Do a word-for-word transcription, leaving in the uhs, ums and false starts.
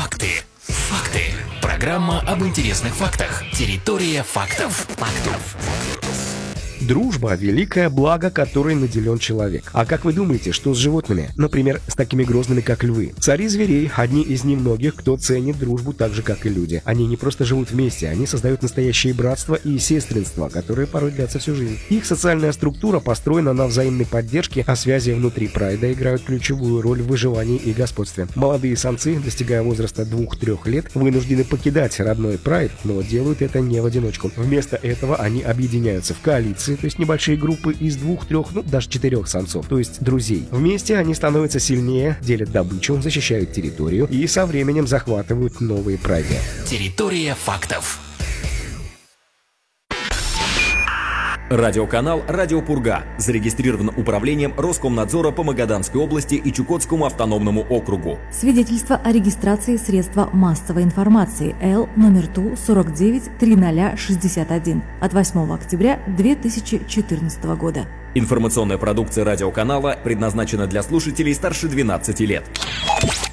Факты. Факты. Программа об интересных фактах. Территория фактов. Фактов. Дружба – великое благо, которой наделен человек. А как вы думаете, что с животными? Например, с такими грозными, как львы. Цари зверей – одни из немногих, кто ценит дружбу так же, как и люди. Они не просто живут вместе, они создают настоящие братства и сестринства, которые порой длятся всю жизнь. Их социальная структура построена на взаимной поддержке, а связи внутри прайда играют ключевую роль в выживании и господстве. Молодые самцы, достигая возраста двух-трёх лет, вынуждены покидать родной прайд, но делают это не в одиночку. Вместо этого они объединяются в коалиции, то есть небольшие группы из двух-трех, ну даже четырех самцов, то есть друзей. Вместе они становятся сильнее, делят добычу, защищают территорию и со временем захватывают новые прайды. Территория фактов. Радиоканал «Радио Пурга» зарегистрирован управлением Роскомнадзора по Магаданской области и Чукотскому автономному округу. Свидетельство о регистрации средства массовой информации Л номер Ту сорок девять триста шестьдесят один от восьмого октября две тысячи четырнадцатого года. Информационная продукция радиоканала предназначена для слушателей старше двенадцати лет.